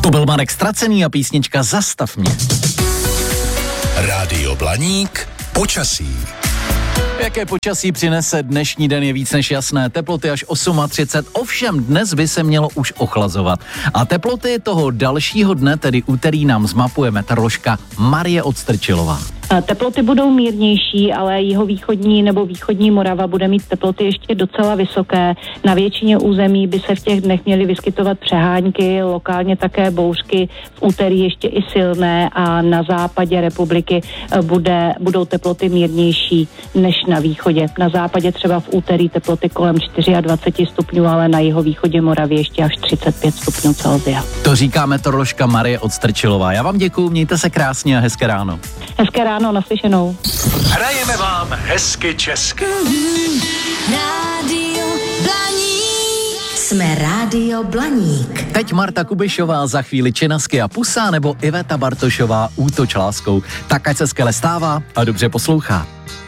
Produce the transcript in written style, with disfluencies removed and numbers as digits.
To byl Marek Ztracený a písnička Zastav mě. Rádio Blaník, počasí. Jaké počasí přinese dnešní den je víc než jasné. Teploty až 38, ovšem dnes by se mělo už ochlazovat. A teploty toho dalšího dne, tedy úterý, nám zmapuje meteoroložka Marie Odstrčilová. Teploty budou mírnější, ale jihovýchodní nebo východní Morava bude mít teploty ještě docela vysoké. Na většině území by se v těch dnech měly vyskytovat přehánky, lokálně také bouřky, v úterý ještě i silné a na západě republiky budou teploty mírnější než na východě. Na západě třeba v úterý teploty kolem 24 stupňů, ale na jihovýchodě Moravy ještě až 35 stupňů Celsia. To říká meteoroložka Marie Odstrčilová. Já vám děkuju, mějte se krásně a hezké ráno. Hezké ráno, naslyšenou. Hrajeme vám hezky česky. Rádio Blaník. Jsme Rádio Blaník. Teď Marta Kubišová, za chvíli Činasky a Pusa nebo Iveta Bartošová Útoč láskou. Tak ať se skvěle stává a dobře poslouchá.